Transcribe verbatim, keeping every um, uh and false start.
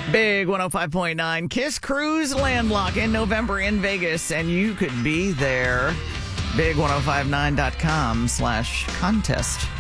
Big one oh five point nine Kiss Cruise Landlock in November in Vegas, and you could be there. big ten fifty-nine dot com slash contest.